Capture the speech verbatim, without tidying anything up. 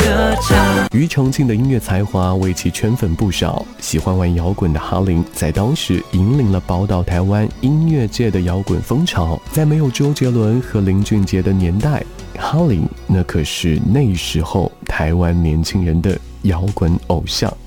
歌唱。 庾澄庆的音乐才华为其圈粉不少，喜欢玩摇滚的哈林在当时引领了宝岛台湾音乐界的摇滚风潮。在没有周杰伦和林俊杰的年代，哈林那可是那时候台湾年轻人的摇滚偶像。